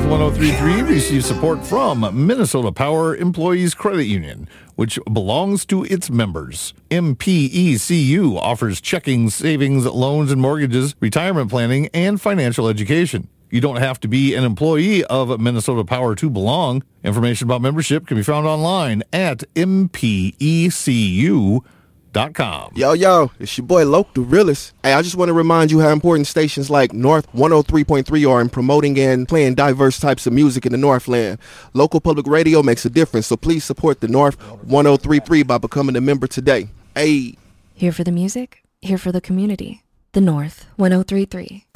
1033 receives support from Minnesota Power Employees Credit Union, which belongs to its members. MPECU offers checking, savings, loans and mortgages, retirement planning, and financial education. You don't have to be an employee of Minnesota Power to belong. Information about membership can be found online at mpecu.com. Yo, it's your boy Loke, the realist. Hey, I just want to remind you how important stations like North 103.3 are in promoting and playing diverse types of music in the Northland. Local public radio makes a difference, so please support the North 103.3 by becoming a member today. Hey. Here for the music, here for the community. The North 103.3.